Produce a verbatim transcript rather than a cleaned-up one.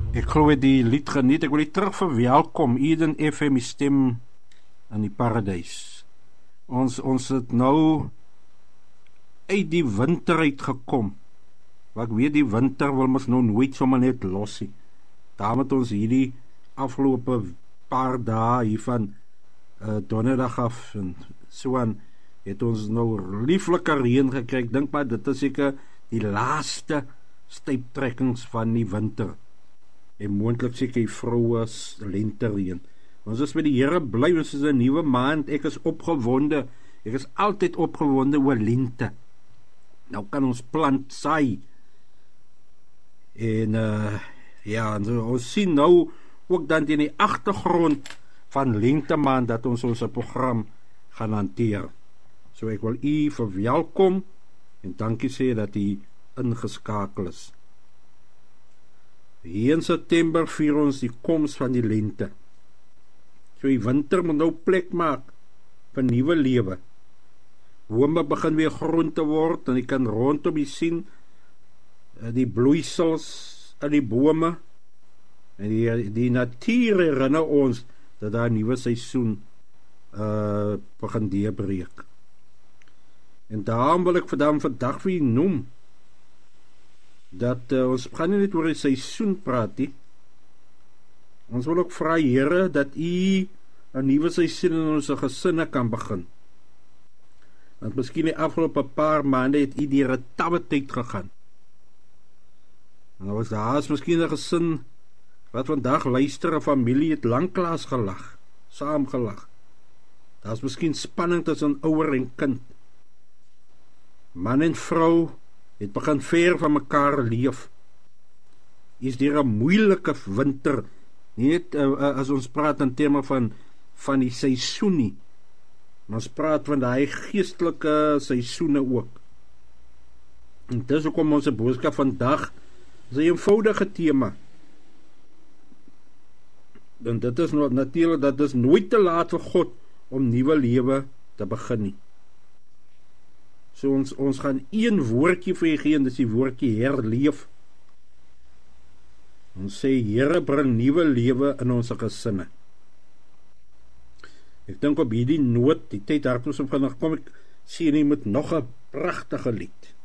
Ek glo die lied geniet. Ek wil die terug verwelkom. Eden F M, die stem in die paradys. Ons, ons het nou uit die winter uitgekom. Wat ek weet, die winter wil ons nou nooit sommer net losie. Daarom het ons hierdie afgelope paar dae hiervan uh, donderdag af en so aan, het ons nou lieflike reën gekry. Ek dink maar dit is seker die laaste stuiptrekkings van die winter. En moontlik seker die vroue lente reën. Ons is met die Here bly, ons is 'n nuwe maand. Ek is opgewonde. Ek is altyd opgewonde oor lente. Nou kan ons plant saai. En uh, ja, en so, ons sien nou ook dan in die agtergrond van lente maand dat ons ons program gaan hanteer. So ek wil u verwelkom en dankie sê dat u ingeskakel is. Hier in September vier ons die koms van die lente. So die winter moet nou plek maak vir nuwe lewe. Bome begin weer groen te word en jy kan rondom jy sien die bloeisels in die bome en die, die natuur herinner ons dat daar 'n nuwe seisoen uh, begin deurbreek. En daarom wil ek vandag vandag vir u noem dat uh, ons gaan nie net oor die seisoen praat nie. Ons wil ook vra Here dat u 'n nuwe seisoen in ons gesinne kan begin. Want miskien die afgelope paar maande het u deur 'n tawe tyd gegaan. En dan was daar is miskien 'n gesin wat vandag luister, 'n familie het lanklaas gelag, saam gelag. Daar's miskien spanning tussen ouer en kind. Man en vrou het begin ver van mekaar leef. Is deur 'n moeilike winter, nie net uh, uh, as ons praat in terme van van die seisoen nie, maar ons praat van die geestelike seisoene ook. En dis hoekom ons boodskap vandag is 'n eenvoudige tema. En dit is nou natuurlik dat dit nooit te laat vir God om nuwe lewe te begin nie. So ons, ons gaan een woordjie vir jy gee, en dis die woordjie herleef. Ons sê, Here bring nuwe lewe in ons gesinne. Ek dink op hierdie noot, die tyd daar ons op gaan kom ek sien jy met nog 'n pragtige lied.